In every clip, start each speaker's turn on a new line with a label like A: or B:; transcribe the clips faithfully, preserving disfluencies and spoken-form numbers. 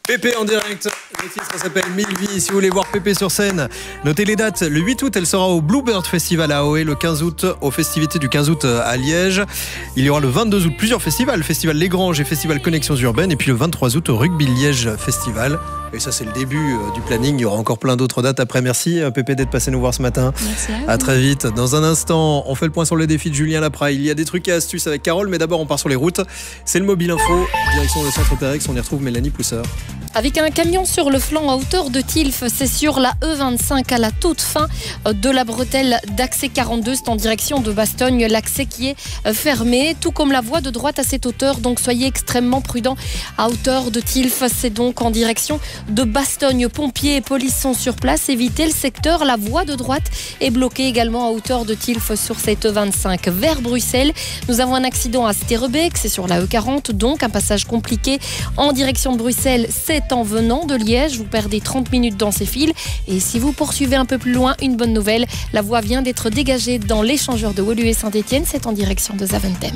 A: Pépé en direct, le titre s'appelle Mille vies. Si vous voulez voir Pépé sur scène, notez les dates. Le huit août, elle sera au Bluebird Festival à Ahoe. Le quinze août, aux festivités du quinze août à Liège. Il y aura le vingt-deux août plusieurs festivals, Festival Les Granges et Festival Connexions Urbaines. Et puis le vingt-trois août au Rugby Liège Festival. Et ça, c'est le début du planning. Il y aura encore plein d'autres dates après. Merci Pépé d'être passé nous voir ce matin.
B: Merci à vous.
A: À très vite. Dans un instant, on fait le point sur les défis de Julien Lapra. Il y a des trucs et astuces avec Carole, mais d'abord on part sur les routes. C'est le Mobile Info, direction le centre Pérex. On y retrouve Mélanie Pousseur.
B: Avec un camion sur le flanc à hauteur de Tilf, c'est sur la E vingt-cinq à la toute fin de la bretelle d'accès quarante-deux. C'est en direction de Bastogne, l'accès qui est fermé, tout comme la voie de droite à cette hauteur. Donc soyez extrêmement prudents à hauteur de Tilf. C'est donc en direction de Bastogne. Pompiers et police sont sur place. Évitez le secteur. La voie de droite est bloquée également à hauteur de Tilf sur cette E vingt-cinq. Vers Bruxelles, nous avons un accident à Sterrebeek. C'est sur la E quarante, donc un passage compliqué en direction de Bruxelles. C'est en venant de Liège, vous perdez trente minutes dans ces fils. Et si vous poursuivez un peu plus loin, une bonne nouvelle, la voie vient d'être dégagée dans l'échangeur de Woluwe Saint-Étienne, c'est en direction de Zaventem.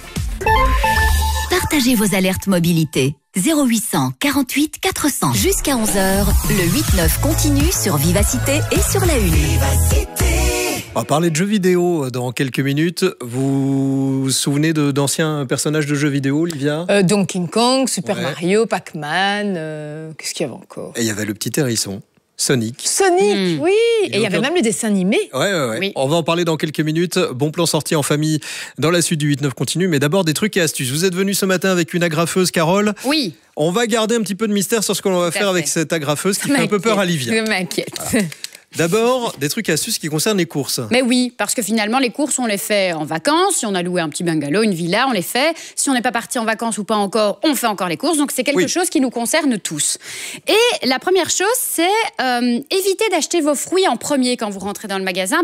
C: Partagez vos alertes mobilité. zéro huit cent quarante-huit quatre cents. Jusqu'à onze heures, le huit neuf continue sur Vivacité et sur la Une. Vivacité.
A: On va parler de jeux vidéo dans quelques minutes. Vous vous souvenez de, d'anciens personnages de jeux vidéo, Olivia ?
D: euh, Donkey Kong, Super
A: Ouais.
D: Mario, Pac-Man, euh, qu'est-ce qu'il y avait encore ?
A: Et il y avait le petit hérisson, Sonic.
D: Sonic,
B: Mmh.
D: oui.
A: Et
D: Et il y avait
A: aucun-
D: même le dessin animé.
A: Ouais, ouais, ouais.
D: Oui.
A: On va en parler dans quelques minutes. Bon plan sorti en famille dans la suite du huit neuf continue. Mais d'abord, des trucs et astuces. Vous êtes venu ce matin avec une agrafeuse, Carole.
B: Oui,
A: On va garder un petit peu de mystère sur ce qu'on va
B: Tout à
A: faire
B: fait.
A: avec cette agrafeuse qui fait un peu peur à Livia.
D: Je m'inquiète.
A: D'abord, des trucs et astuces qui concernent les courses.
E: Mais oui, parce que finalement, les courses, on les fait en vacances. Si on a loué un petit bungalow, une villa, on les fait. Si on n'est pas parti en vacances ou pas encore, on fait encore les courses. Donc, c'est quelque
A: Oui.
E: chose qui nous concerne tous. Et la première chose, c'est euh, éviter d'acheter vos fruits en premier quand vous rentrez dans le magasin.